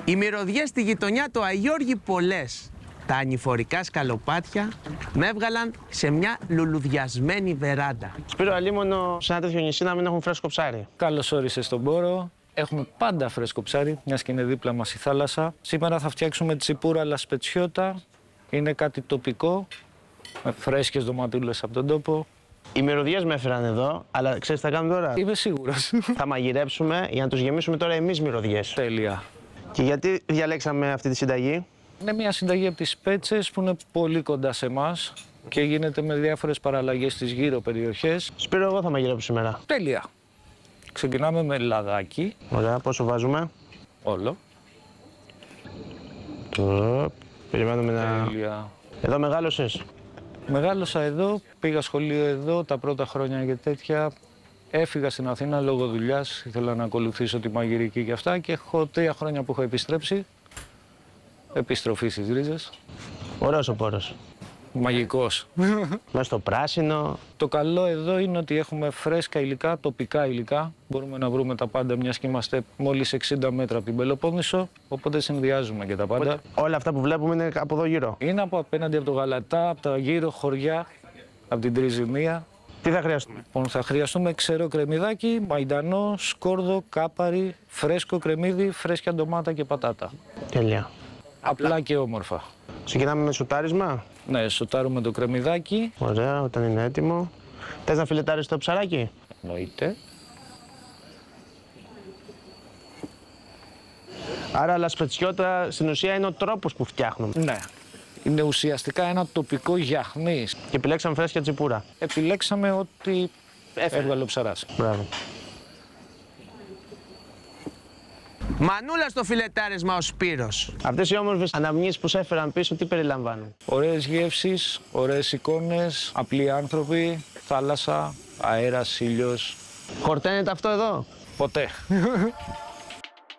Οι μυρωδιές στη γειτονιά του Αγιώργη πολλές. Τα ανηφορικά σκαλοπάτια με έβγαλαν σε μια λουλουδιασμένη βεράντα. Σπύρο, αλίμονο σε ένα τέτοιο νησί να μην έχουν φρέσκο ψάρι. Καλώς όρισες στον Πόρο. Έχουμε πάντα φρέσκο ψάρι, μιας και είναι δίπλα μας η θάλασσα. Σήμερα θα φτιάξουμε τσιπούρα λασπετσιώτα. Είναι κάτι τοπικό, με φρέσκες ντοματούλες από τον τόπο. Οι μυρωδιές με έφεραν εδώ, αλλά ξέρεις τι θα κάνουμε τώρα? Είμαι σίγουρος. Θα μαγειρέψουμε για να τους γεμίσουμε τώρα εμείς μυρωδιές. Τέλεια. Και γιατί διαλέξαμε αυτή τη συνταγή? Είναι μια συνταγή από τις Πέτσες που είναι πολύ κοντά σε εμάς και γίνεται με διάφορες παραλλαγές στις γύρω περιοχές. Σπύρο, εγώ θα μαγειρέψω σήμερα. Τέλεια. Ξεκινάμε με λαδάκι. Ωραία, πόσο βάζουμε? Όλο. Περιμένουμε να... Τέλεια. Εδώ μεγάλωσες? Μεγάλωσα εδώ, πήγα σχολείο εδώ τα πρώτα χρόνια και τέτοια. Έφυγα στην Αθήνα λόγω δουλειάς, ήθελα να ακολουθήσω τη μαγειρική και αυτά και έχω 3 χρόνια που έχω επιστρέψει. Επιστροφή στις ρίζες. Ωραίος ο Πόρος. Μαγικός. Μέσα στο πράσινο. Το καλό εδώ είναι ότι έχουμε φρέσκα υλικά, τοπικά υλικά. Μπορούμε να βρούμε τα πάντα, μιας και είμαστε μόλις 60 μέτρα από την Πελοπόννησο, οπότε συνδυάζουμε και τα πάντα. Όλα αυτά που βλέπουμε είναι από εδώ γύρω. Είναι από απέναντι από το Γαλατά, από τα γύρω χωριά, από την Τριζημία. Τι θα χρειαστούμε? Λοιπόν, θα χρειαστούμε ξερό κρεμμυδάκι, μαϊντανό, σκόρδο, κάπαρι, φρέσκο κρεμμύδι, φρέσκια ντομάτα και πατάτα. Τέλεια. Απλά και όμορφα. Ξεκινάμε με σουτάρισμα. Ναι, σοτάρουμε το κρεμμυδάκι. Ωραία, όταν είναι έτοιμο. Θες να φιλετάρεις το ψαράκι? Εννοείται. Άρα λασπετσιώτα στην ουσία είναι ο τρόπος που φτιάχνουμε. Ναι. Είναι ουσιαστικά ένα τοπικό γιαχνί. Και επιλέξαμε φρέσκια τσιπούρα. Επιλέξαμε ότι έβγαλε ο ψαράς. Μπράβο. Μανούλα στο φιλετάρισμα ο Σπύρος. Αυτές οι όμορφες αναμνήσεις που σε έφεραν πίσω, τι περιλαμβάνουν? Ωραίες γεύσεις, ωραίες εικόνες, απλοί άνθρωποι, θάλασσα, αέρας, ήλιος. Χορταίνεται αυτό εδώ? Ποτέ.